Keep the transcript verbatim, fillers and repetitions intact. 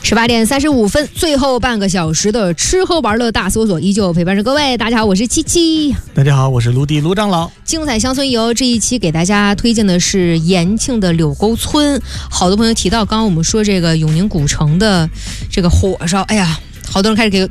十八点三十五分，最后半个小时的吃喝玩乐大搜索依旧陪伴着各位。大家好，我是七七。 大家好，我是卢迪卢长老。 精彩乡村游这一期给大家推荐的是延庆的柳沟村。好多朋友提到，刚刚我们说这个永宁古城的这个火烧，哎呀，好多人开始给